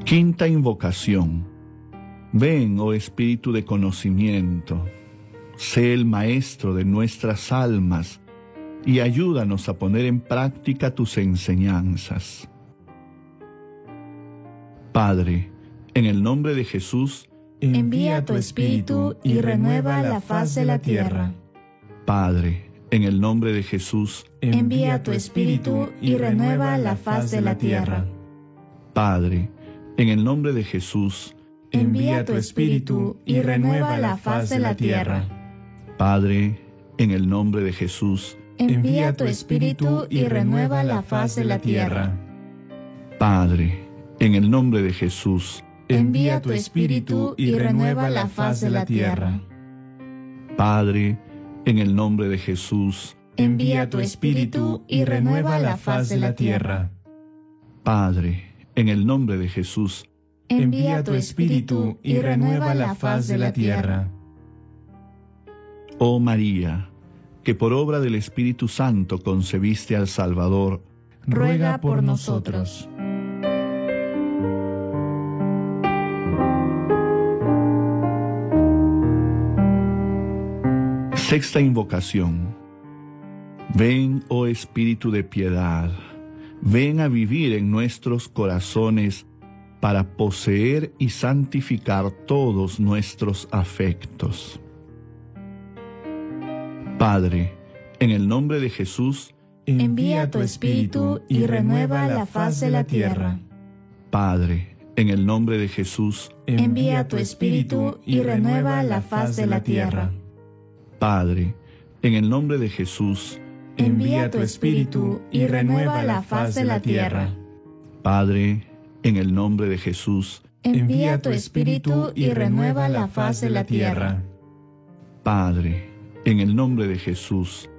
Quinta invocación. Ven, oh Espíritu de conocimiento, sé el maestro de nuestras almas y ayúdanos a poner en práctica tus enseñanzas. Padre, en el nombre de Jesús, envía tu Espíritu y renueva la faz de la tierra. Padre, en el nombre de Jesús, envía tu Espíritu y renueva la faz de la tierra. Padre, en el nombre de Jesús, envía tu Espíritu y renueva la faz de la tierra. Padre, en el nombre de Jesús, envía tu Espíritu y renueva la faz de la tierra. Padre, en el nombre de Jesús, envía tu Espíritu y renueva la faz de la tierra. Padre, en el nombre de Jesús, envía tu Espíritu y renueva la faz de la tierra. Padre, en el nombre de Jesús, envía tu Espíritu y renueva la faz de la tierra. Oh María, que por obra del Espíritu Santo concebiste al Salvador, ruega por nosotros. Sexta invocación. Ven, oh Espíritu de piedad, ven a vivir en nuestros corazones para poseer y santificar todos nuestros afectos. Padre, en el nombre de Jesús, envía tu Espíritu y renueva la faz de la tierra. Padre, en el nombre de Jesús, envía tu Espíritu y renueva la faz de la tierra. Padre, en el nombre de Jesús, envía tu Espíritu y renueva la faz de la tierra. Padre, en el nombre de Jesús, envía tu Espíritu y renueva la faz de la tierra. Padre, en el nombre de Jesús,